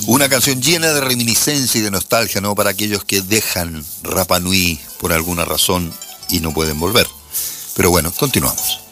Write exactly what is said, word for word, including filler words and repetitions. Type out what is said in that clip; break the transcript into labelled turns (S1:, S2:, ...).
S1: Una canción llena de reminiscencia y de nostalgia, ¿no? Para aquellos que dejan Rapa Nui por alguna razón y no pueden volver. Pero bueno, continuamos.